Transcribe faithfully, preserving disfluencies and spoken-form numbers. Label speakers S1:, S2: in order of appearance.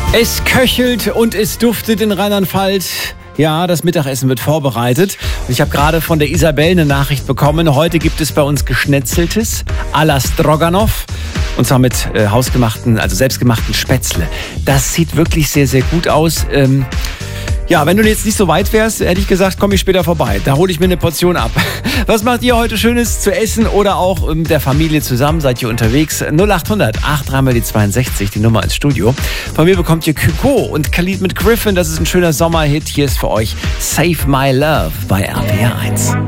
S1: Es köchelt und es duftet in Rheinland-Pfalz. Ja, das Mittagessen wird vorbereitet. Und ich habe gerade von der Isabel eine Nachricht bekommen. Heute gibt es bei uns Geschnetzeltes à la Stroganoff. Und zwar mit äh, hausgemachten, also selbstgemachten Spätzle. Das sieht wirklich sehr, sehr gut aus. Ähm, ja, wenn du jetzt nicht so weit wärst, hätte ich gesagt, komme ich später vorbei. Da hole ich mir eine Portion ab. Was macht ihr heute Schönes zu essen oder auch mit der Familie zusammen? Seid ihr unterwegs? null acht hundert acht drei die zweiundsechzig, die Nummer ins Studio. Von mir bekommt ihr Kygo und Khalid mit Griffin. Das ist ein schöner Sommerhit. Hier ist für euch Save My Love bei R P R eins.